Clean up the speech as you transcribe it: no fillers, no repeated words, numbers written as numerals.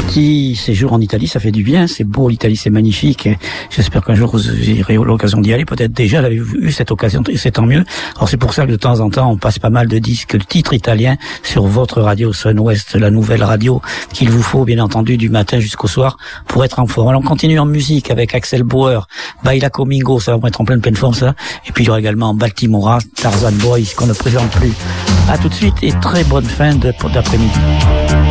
Petit séjour en Italie, ça fait du bien, c'est beau, l'Italie c'est magnifique. J'espère qu'un jour vous aurez l'occasion d'y aller, peut-être déjà l'avez-vous eu cette occasion, et c'est tant mieux. Alors c'est pour ça que de temps en temps on passe pas mal de disques, de titres italiens sur votre radio Sun West, la nouvelle radio qu'il vous faut bien entendu du matin jusqu'au soir pour être en forme. Alors on continue en musique avec Axel Bauer, Baila Conmigo, ça va mettre en pleine forme ça. Et puis il y aura également Baltimora, Tarzan Boy qu'on ne présente plus. À tout de suite et très bonne fin d'après-midi.